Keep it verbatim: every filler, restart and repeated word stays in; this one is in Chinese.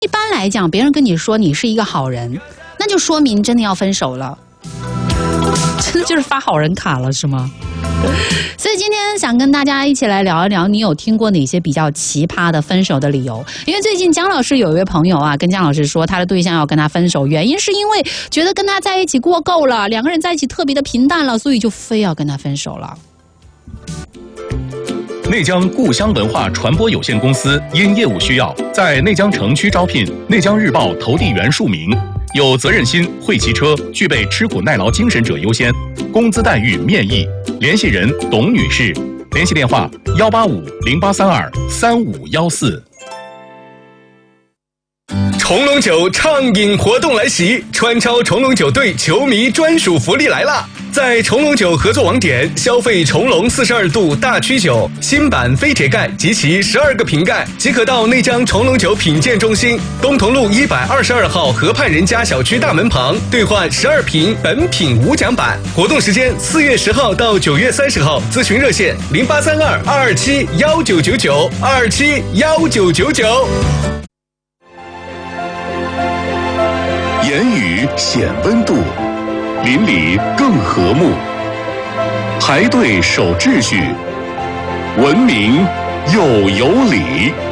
一般来讲，别人跟你说你是一个好人，那就说明真的要分手了，真的就是发好人卡了，是吗？所以今天想跟大家一起来聊一聊，你有听过哪些比较奇葩的分手的理由？因为最近姜老师有一位朋友啊，跟姜老师说他的对象要跟他分手，原因是因为觉得跟他在一起过够了，两个人在一起特别的平淡了，所以就非要跟他分手了。 内江故乡文化传播有限公司因业务需要，在内江城区招聘内江日报投递员数名，有责任心、会骑车、具备吃苦耐劳精神者优先，工资待遇面议。联系人董女士，联系电话幺八五零八三二三五幺四。 重龙酒畅饮活动来袭，川超重龙酒队球迷专属福利来啦！在重龙酒合作网点消费重龙四十二度大曲酒新版飞铁盖及其十二个瓶盖，即可到内江重龙酒品鉴中心东同路一百二十二号河畔人家小区大门旁兑换十二瓶本品无奖版。活动时间四月十号到九月三十号，咨询热线零八三二二二七幺九九九二二七幺九九九。 言语显温度，邻里更和睦。排队守秩序，文明又有礼。